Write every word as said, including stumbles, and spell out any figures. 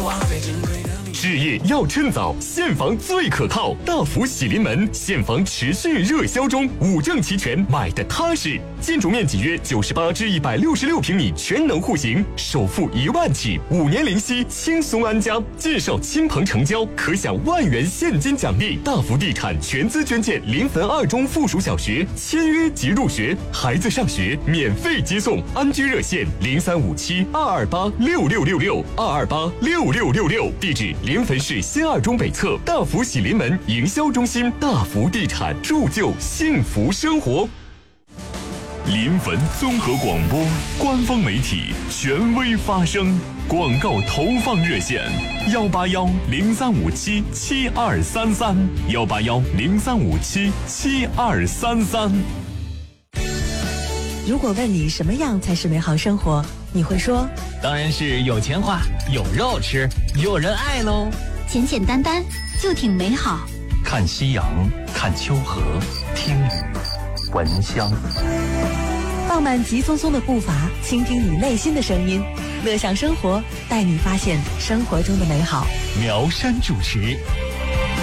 置业要趁早，现房最可靠。大福喜临门，现房持续热销中，五证齐全，买的踏实。建筑面积约九十八至一百六十六平米，全能户型，首付一万起，五年零息，轻松安家。介绍亲朋成交，可享万元现金奖励。大福地产全资捐建临汾二中附属小学，签约即入学，孩子上学免费接送。安居热线零三五七二二八六六六六二二八六六六六，地址临汾市新二中北侧大福喜临门营销中心。大福地产铸就幸福生活。 临汾综合广播官方媒体，权威发声。广告投放热线：幺八幺零三五七七二三三，幺八幺零三五七七二三三。 如果问你什么样才是美好生活，你会说， 当然是有钱花，有肉吃，有人爱喽。 简简单单就挺美好。 看夕阳，看秋荷，听雨，闻香。 放慢急匆匆的步伐，倾听你内心的声音，乐享生活，带你发现生活中的美好。 苗山主持。